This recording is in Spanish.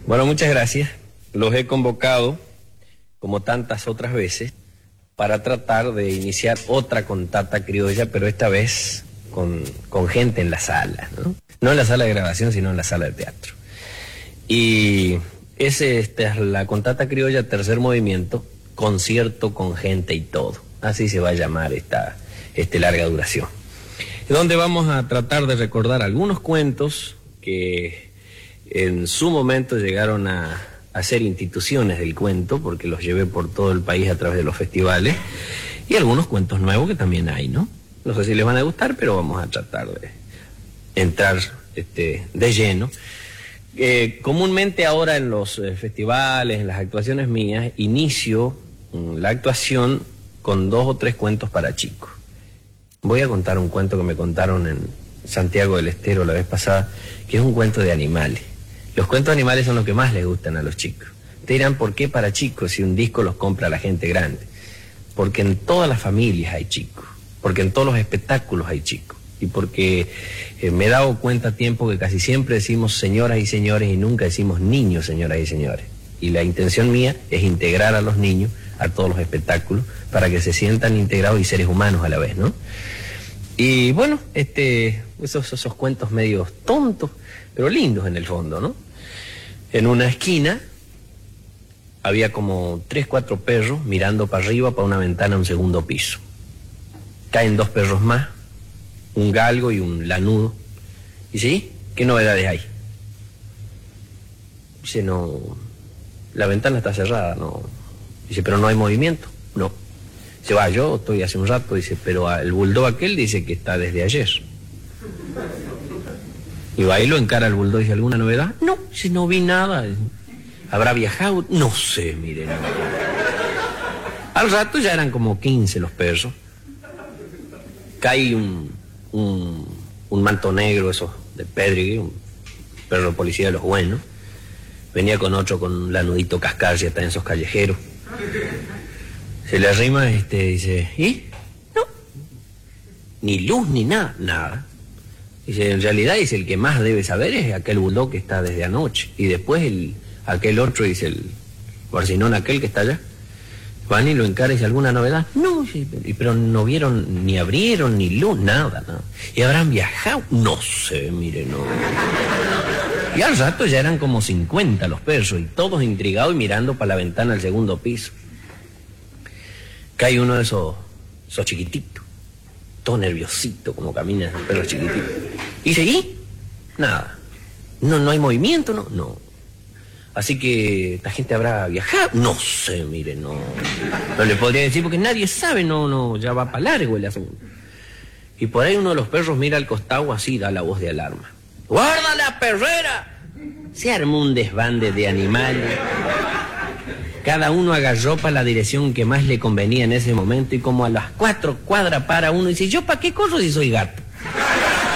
Bueno, muchas gracias. Los he convocado, como tantas otras veces, para tratar de iniciar otra cantata criolla, pero esta vez con gente en la sala, ¿no? No en la sala de grabación, sino en la sala de teatro. Y esta es la cantata criolla, tercer movimiento, concierto con gente y todo. Así se va a llamar esta larga duración. Donde vamos a tratar de recordar algunos cuentos que en su momento llegaron a ser instituciones del cuento, porque los llevé por todo el país a través de los festivales, y algunos cuentos nuevos que también hay, ¿no? No sé si les van a gustar, pero vamos a tratar de entrar de lleno. Comúnmente ahora en los festivales, en las actuaciones mías, inicio la actuación con 2 o 3 cuentos para chicos. Voy a contar un cuento que me contaron en Santiago del Estero la vez pasada, que es un cuento de animales. Los cuentos de animales son los que más les gustan a los chicos. Te dirán, ¿por qué para chicos si un disco los compra la gente grande? Porque en todas las familias hay chicos, porque en todos los espectáculos hay chicos, y porque me he dado cuenta a tiempo que casi siempre decimos señoras y señores y nunca decimos niños, señoras y señores. Y la intención mía es integrar a los niños a todos los espectáculos para que se sientan integrados y seres humanos a la vez, ¿no? Y bueno, esos cuentos medios tontos, pero lindos en el fondo, ¿no? En una esquina había como 3, 4 perros mirando para arriba, para una ventana a un segundo piso. Caen 2 perros más, un galgo y un lanudo. ¿Y sí? ¿Qué novedades hay? Dice, no, la ventana está cerrada, no. Dice, pero no hay movimiento. No. Dice, va, yo estoy hace un rato, dice, pero el bulldog aquel dice que está desde ayer. Y va y lo encara el bulldog y dice, ¿alguna novedad? No, si no vi nada. ¿Habrá viajado? No sé, mire. No. Al rato ya eran como 15 los perros. Cae un manto negro, esos de Pedri, un perro de policía de los buenos. Venía con otro con un lanudito cascarcia, está en esos callejeros. Se le arrima, dice, ¿y? No. Ni luz ni nada, nada. Dice, en realidad, dice, el que más debe saber es aquel bulldog que está desde anoche. Y después aquel otro, dice, el barcinón aquel que está allá. Van y lo encara y dice, ¿alguna novedad? No, pero no vieron, ni abrieron, ni luz, nada, nada. ¿Y habrán viajado? No sé, mire, no. Y al rato ya eran como 50 los perros, y todos intrigados y mirando para la ventana al segundo piso. Cae uno de esos chiquititos, todo nerviosito, como camina esos perros chiquititos. Y dice, ¿y? Nada. No hay movimiento, no. Así que esta gente habrá viajado. No sé, mire, no le podría decir porque nadie sabe, no, ya va para largo el asunto. Y por ahí uno de los perros mira al costado así, da la voz de alarma. ¡Guarda la perrera! Se armó un desbande de animales. Cada uno agarró para la dirección que más le convenía en ese momento y como a las 4 cuadras para uno y dice, ¿yo para qué corro si soy gato?